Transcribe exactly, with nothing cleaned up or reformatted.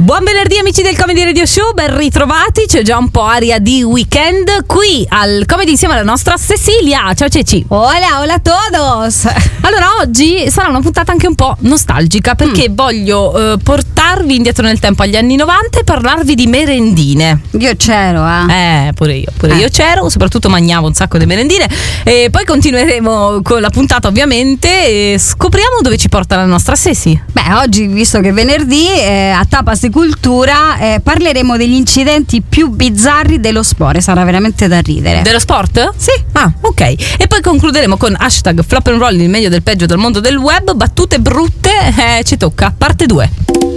Buon venerdì amici del Comedy Radio Show, ben ritrovati, c'è già un po' aria di weekend qui al Comedy insieme alla nostra Cecilia. Ciao Ceci. Hola, hola a todos. Allora oggi sarà una puntata anche un po' nostalgica perché mm. voglio eh, portarvi indietro nel tempo agli anni novanta e parlarvi di merendine. Io c'ero, eh. Eh, pure io, pure eh. io c'ero, soprattutto mangiavo un sacco di merendine e poi continueremo con la puntata ovviamente e scopriamo dove ci porta la nostra Ceci. Beh, oggi visto che è venerdì eh, a Tapas di Cultura eh, parleremo degli incidenti più bizzarri dello sport, sarà veramente da ridere. Dello sport? Sì. Ah, ok. E poi concluderemo con hashtag flop and roll, il meglio del peggio del mondo del web, battute brutte, eh, ci tocca, parte due.